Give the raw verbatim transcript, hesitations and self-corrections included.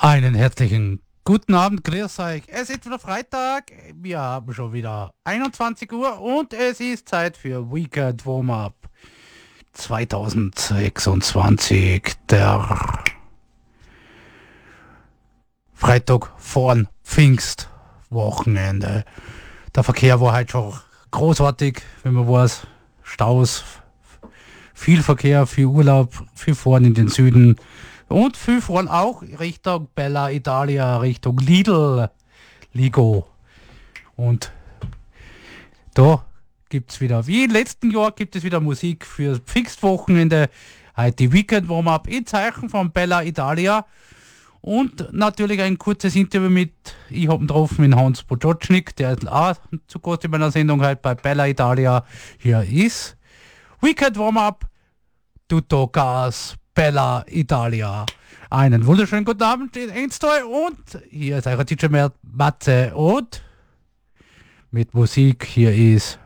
Einen herzlichen guten Abend, grüß euch. Es ist wieder Freitag, wir haben schon wieder einundzwanzig Uhr und es ist Zeit für Weekend Warm-Up zwanzig sechsundzwanzig, der Freitag vor Pfingstwochenende. Der Verkehr war halt schon großartig, wenn man weiß, Staus, viel Verkehr, viel Urlaub, viel Fahren in den Süden. Und viel fahren auch Richtung Bella Italia, Richtung Lidl, Ligo. Und da gibt es wieder, wie im letzten Jahr, gibt es wieder Musik für Pfingstwochenende. Heute die Weekend Warm-Up in Zeichen von Bella Italia. Und natürlich ein kurzes Interview mit, ich habe ihn getroffen, mit Hans Boczotschnik, der ist auch zu Gast in meiner Sendung heute bei Bella Italia. Hier ist Weekend Warm-Up, Tutto Gas, Bella Italia. Einen wunderschönen guten Abend in Einstall und hier ist euer D J Matze und mit Musik hier ist